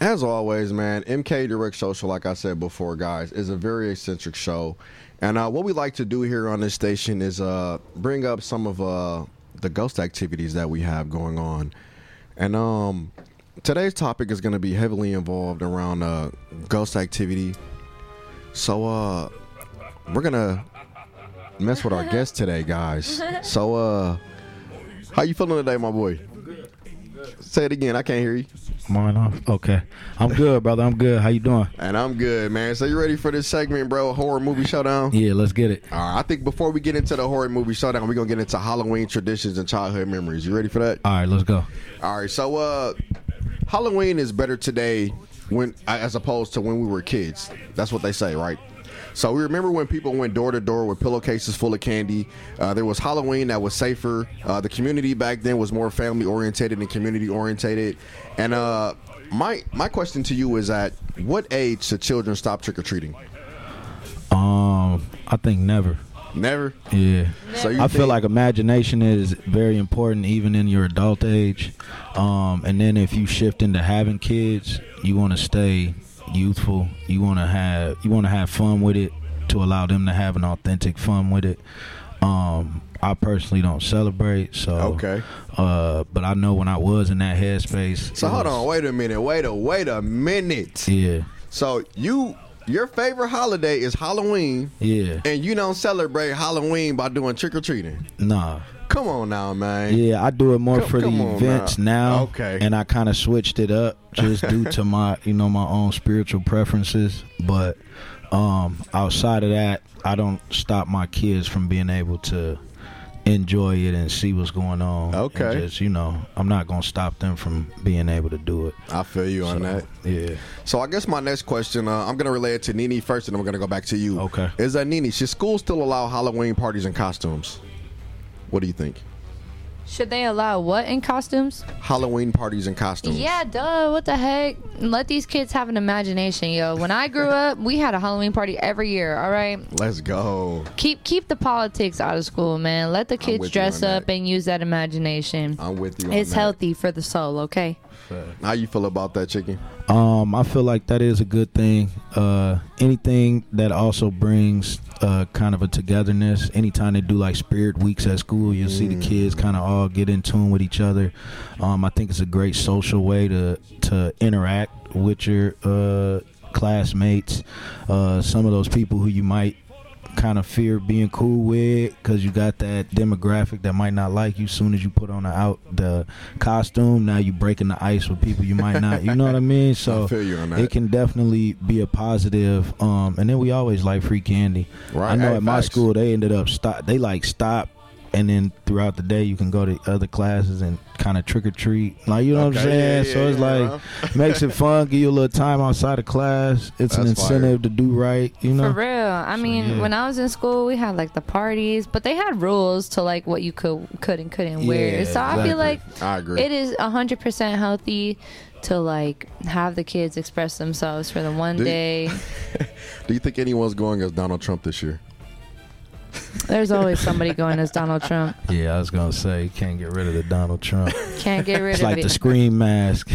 As always, man, MK Direct Social, like I said before, guys, is a very eccentric show. And what we like to do here on this station is bring up some of the ghost activities that we have going on. And today's topic is going to be heavily involved around ghost activity. So we're going to mess with our guest today, guys. So how you feeling today, my boy? Say it again. I can't hear you. Mine off. Okay. I'm good, brother. I'm good. How you doing? And I'm good, man. So you ready for this segment, bro? Horror movie showdown? Yeah, let's get it. All right. I think before we get into the horror movie showdown, we're going to get into Halloween traditions and childhood memories. You ready for that? All right, let's go. All right. So Halloween is better today as opposed to when we were kids. That's what they say, right? So we remember when people went door to door with pillowcases full of candy. There was Halloween that was safer. The community back then was more family orientated and community orientated. And my question to you is, at what age should children stop trick or treating? I think never. Never? Yeah. So I feel like imagination is very important even in your adult age. And then if you shift into having kids, you want to stay youthful. You want to have fun with it to allow them to have an authentic fun with it. I personally don't celebrate, so okay. But I know when I was in that headspace. So hold on, wait a minute. Wait a minute. Yeah. So your favorite holiday is Halloween. Yeah. And you don't celebrate Halloween by doing trick or treating. Nah. Come on now, man. Yeah, I do it more for the events now. Okay. And I kind of switched it up just due to my own spiritual preferences. But outside of that, I don't stop my kids from being able to enjoy it and see what's going on. Okay. And just, I'm not going to stop them from being able to do it. I feel you on that. Yeah. So I guess my next question, I'm going to relay it to Nene first, and then we're going to go back to you. Okay. Is that, Nene, should schools still allow Halloween parties and costumes? What do you think? Should they allow what in costumes? Halloween parties and costumes. Yeah, duh. What the heck? Let these kids have an imagination, yo. When I grew up, we had a Halloween party every year, all right? Let's go. Keep the politics out of school, man. Let the kids dress up and use that imagination. I'm with you on It's that. healthy for the soul, okay? How you feel about that, Chicken? I feel like that is a good thing. Anything that also brings kind of a togetherness. Anytime they do like spirit weeks at school, you'll see the kids kind of all get in tune with each other. I think it's a great social way to interact with your classmates. Some of those people who you might kind of fear being cool with because you got that demographic that might not like you. Soon as you put on the costume, now you breaking the ice with people you might not, you know what I mean? So I feel you on that. It can definitely be a positive. And then we always like free candy. Right. I know Hey, at my facts. school they ended up stop, and then throughout the day you can go to other classes and kind of trick or treat, like, you know what I'm saying? So it's like makes it fun, give you a little time outside of class. It's an That's incentive to do right, For real. I mean, when I was in school, we had like the parties, but they had rules to like what you could and couldn't wear. So I feel like I agree. it is 100% healthy to like have the kids express themselves for the one day. Do you think anyone's going as Donald Trump this year? There's always somebody going as Donald Trump. Yeah, I was gonna say you can't get rid of the Donald Trump. Can't get rid It's of like it. the Scream mask.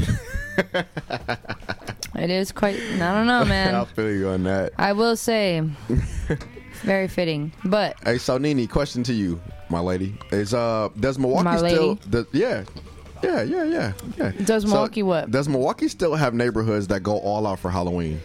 It is quite, I don't know, I man. feel you on that. I will say, very fitting. But Hey, so Nene, question to you, my lady, is does Milwaukee My still? lady? Yeah. does Milwaukee what? Does Milwaukee still have neighborhoods that go all out for Halloween?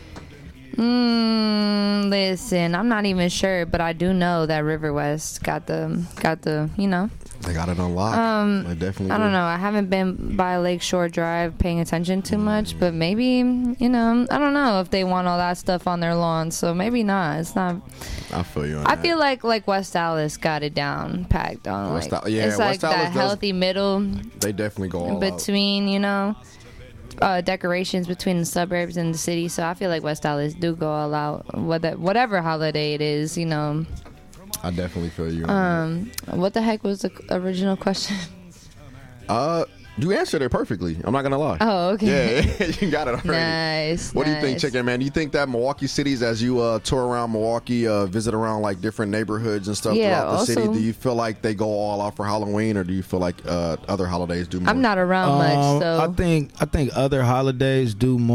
Listen, I'm not even sure, but I do know that River West got the, They got it on lock. They definitely. I don't know. I haven't been by Lakeshore Drive paying attention too much, but maybe, I don't know if they want all that stuff on their lawn, so maybe not. It's not. I feel you on I that. feel like West Allis got it down, packed on. West Like, Al- yeah, it's West like Allis that does- healthy middle They definitely go all out. between, decorations between the suburbs and the city. So I feel like West Allis do go all out, whatever holiday it is, I definitely feel you on What the heck was the original question? that. You answered it perfectly. I'm not gonna lie. Oh, okay. Yeah, you got it already. Nice. What do you think, Chicken Man? Do you think that Milwaukee cities, as you tour around Milwaukee, visit around like different neighborhoods and stuff Yeah, throughout the city, also- do you feel like they go all out for Halloween, or do you feel like other holidays do more? I'm not around much, so I think other holidays do more.